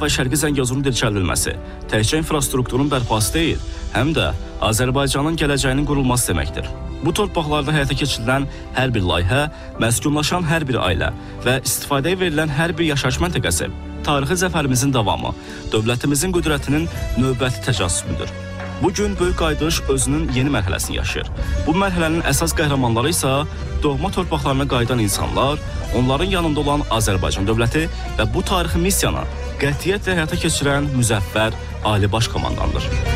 və Şərqi Zəngəzurun dirçəldilməsi təkcə infrastrukturun bərpası deyil, həm də Azərbaycanın gələcəyinin qurulması deməkdir. Bu torpaqlarda həyata keçirilən hər bir layihə, məskunlaşan hər bir ailə və istifadəyə verilən hər bir yaşayış məntəqəsi tarixi zəfərimizin davamı, dövlətimizin qüdrətinin növbəti təcəssümüdür. Bugün Böyük Qayıdış özünün yeni mərhələsini yaşayır. Bu mərhələnin əsas qəhrəmanları isə doğma torpaqlarına qayıdan insanlar, onların yanında olan Azərbaycan dövləti və bu tarixi missiyanı qətiyyətlə həyata keçirən müzəffər Ali Baş Komandandır.